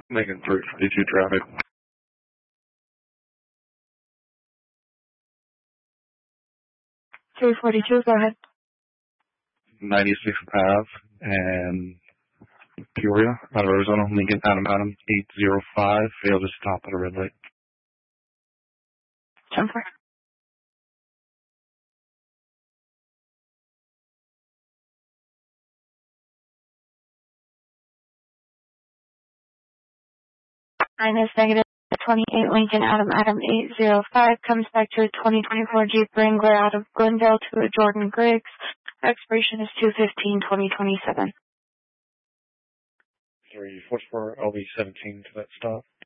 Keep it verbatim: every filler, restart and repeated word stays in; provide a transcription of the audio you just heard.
Making three forty-two traffic. three forty-two, go ahead. ninety-sixth Ave and Peoria, out of Arizona, Lincoln, Adam, Adam, eight zero five, failed to stop at a red light. Jumper. Minus negative twenty-eight Lincoln, Adam, Adam, eight zero five, comes back to a twenty twenty-four Jeep Wrangler out of Glendale to a Jordan Griggs. Expiration is two fifteen twenty twenty-seven. three forty-four L B seventeen to that stop.